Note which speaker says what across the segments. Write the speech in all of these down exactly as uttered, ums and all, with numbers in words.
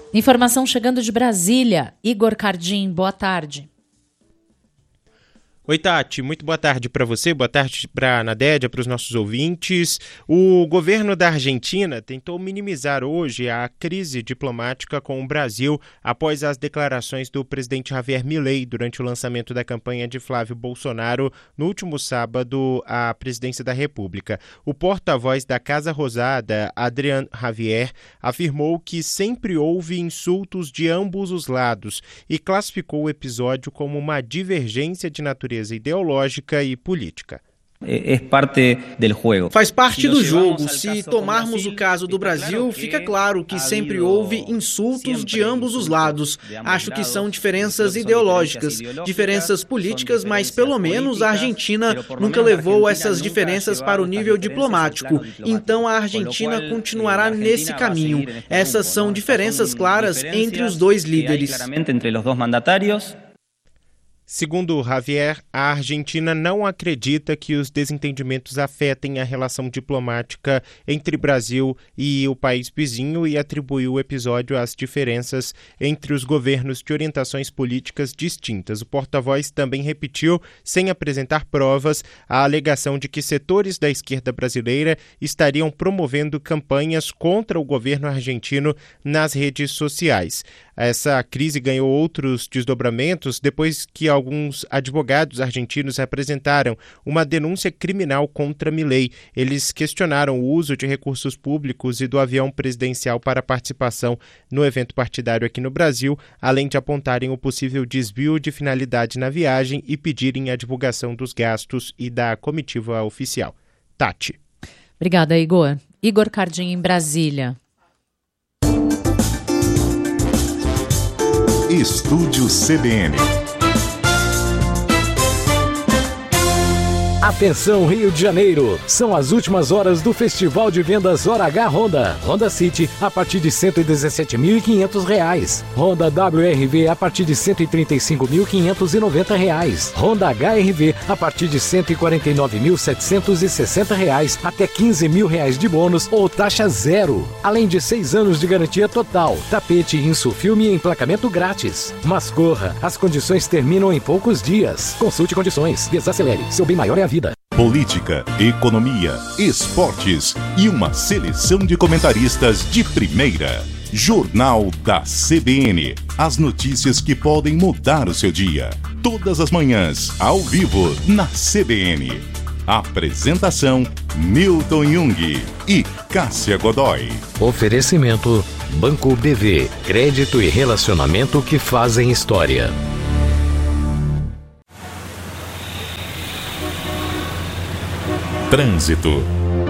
Speaker 1: Informação chegando de Brasília. Igor Cardim, boa tarde.
Speaker 2: Oi, Tati, muito boa tarde para você, boa tarde para a Nadédia, para os nossos ouvintes. O governo da Argentina tentou minimizar hoje a crise diplomática com o Brasil após as declarações do presidente Javier Milei durante o lançamento da campanha de Flávio Bolsonaro no último sábado à presidência da República. O porta-voz da Casa Rosada, Adrián Javier, afirmou que sempre houve insultos de ambos os lados e classificou o episódio como uma divergência de natureza ideológica e política.
Speaker 3: É parte do jogo.
Speaker 4: Faz parte do jogo. Se tomarmos o caso do Brasil, fica claro que sempre houve insultos de ambos os lados. Acho que são diferenças ideológicas, diferenças políticas, mas pelo menos a Argentina nunca levou essas diferenças para o nível diplomático. Então a Argentina continuará nesse caminho. Essas são diferenças claras entre os dois líderes.
Speaker 2: Segundo Javier, a Argentina não acredita que os desentendimentos afetem a relação diplomática entre Brasil e o país vizinho e atribuiu o episódio às diferenças entre os governos de orientações políticas distintas. O porta-voz também repetiu, sem apresentar provas, a alegação de que setores da esquerda brasileira estariam promovendo campanhas contra o governo argentino nas redes sociais. Essa crise ganhou outros desdobramentos depois que alguns advogados argentinos apresentaram uma denúncia criminal contra Milei. Eles questionaram o uso de recursos públicos e do avião presidencial para participação no evento partidário aqui no Brasil, além de apontarem o possível desvio de finalidade na viagem e pedirem a divulgação dos gastos e da comitiva oficial. Tati.
Speaker 1: Obrigada, Igor. Igor Cardim, em Brasília.
Speaker 5: Estúdio C B N.
Speaker 6: Atenção, Rio de Janeiro! São as últimas horas do Festival de Vendas Hora H Honda. Honda City a partir de cento e dezessete mil e quinhentos reais. Honda W R V a partir de cento e trinta e cinco mil quinhentos e noventa reais. Honda H R V a partir de cento e quarenta e nove mil setecentos e sessenta reais até quinze mil reais de bônus ou taxa zero. Além de seis anos de garantia total, tapete, insufilme e emplacamento grátis. Mas corra, as condições terminam em poucos dias. Consulte condições. Desacelere. Seu bem maior é a vida.
Speaker 5: Política, economia, esportes e uma seleção de comentaristas de primeira. Jornal da C B N. As notícias que podem mudar o seu dia. Todas as manhãs, ao vivo, na C B N. Apresentação, Milton Jung e Cássia Godoy.
Speaker 6: Oferecimento, Banco B V. Crédito e relacionamento que fazem história.
Speaker 5: Trânsito.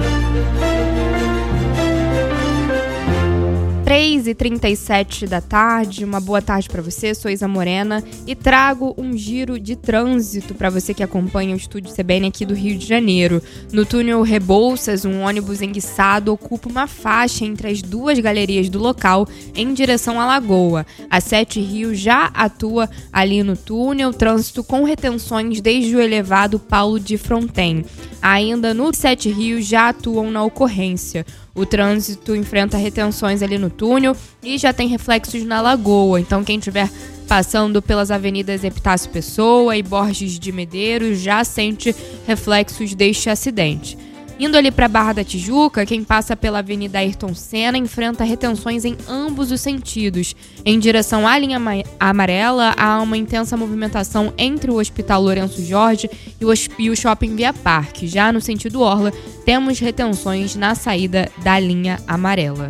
Speaker 7: três e trinta e sete da tarde, uma boa tarde para você, sou Isa Morena e trago um giro de trânsito para você que acompanha o Estúdio C B N aqui do Rio de Janeiro. No túnel Rebouças, um ônibus enguiçado ocupa uma faixa entre as duas galerias do local em direção à Lagoa. A Sete Rios já atua ali no túnel, trânsito com retenções desde o elevado Paulo de Fronten. Ainda no Sete Rios já atuam na ocorrência. O trânsito enfrenta retenções ali no túnel e já tem reflexos na Lagoa. Então, quem estiver passando pelas avenidas Epitácio Pessoa e Borges de Medeiros já sente reflexos deste acidente. Indo ali para a Barra da Tijuca, quem passa pela Avenida Ayrton Senna enfrenta retenções em ambos os sentidos. Em direção à linha amarela, há uma intensa movimentação entre o Hospital Lourenço Jorge e o Shopping Via Parque. Já no sentido Orla, temos retenções na saída da linha amarela.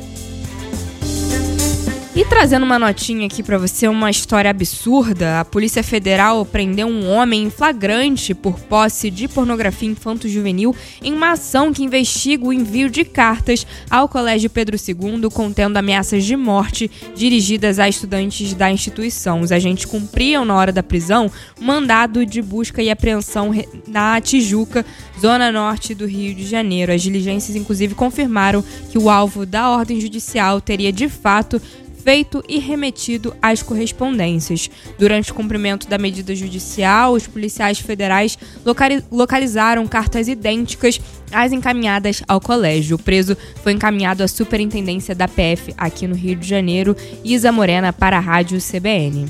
Speaker 7: E trazendo uma notinha aqui pra você, uma história absurda, a Polícia Federal prendeu um homem em flagrante por posse de pornografia infanto-juvenil em uma ação que investiga o envio de cartas ao Colégio Pedro segundo contendo ameaças de morte dirigidas a estudantes da instituição. Os agentes cumpriam, na hora da prisão, um mandado de busca e apreensão na Tijuca, zona norte do Rio de Janeiro. As diligências, inclusive, confirmaram que o alvo da ordem judicial teria, de fato, feito e remetido às correspondências. Durante o cumprimento da medida judicial, os policiais federais localizaram cartas idênticas às encaminhadas ao colégio. O preso foi encaminhado à superintendência da P F aqui no Rio de Janeiro. Isa Morena para a Rádio C B N.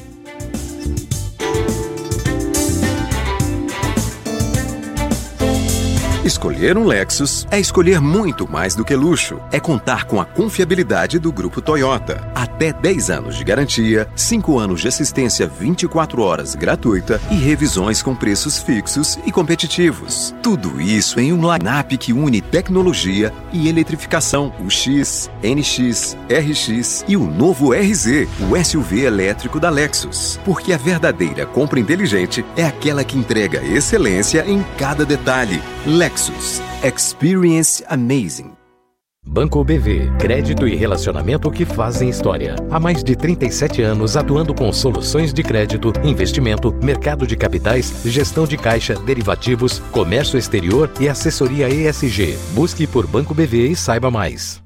Speaker 8: Escolher um Lexus é escolher muito mais do que luxo. É contar com a confiabilidade do Grupo Toyota. Até dez anos de garantia, cinco anos de assistência vinte e quatro horas gratuita e revisões com preços fixos e competitivos. Tudo isso em um line-up que une tecnologia e eletrificação. O X, N X, R X e o novo R Z, o S U V elétrico da Lexus. Porque a verdadeira compra inteligente é aquela que entrega excelência em cada detalhe. Lexus. Experience amazing.
Speaker 6: Banco B V, crédito e relacionamento que fazem história. Há mais de trinta e sete anos atuando com soluções de crédito, investimento, mercado de capitais, gestão de caixa, derivativos, comércio exterior e assessoria E S G. Busque por Banco B V e saiba mais.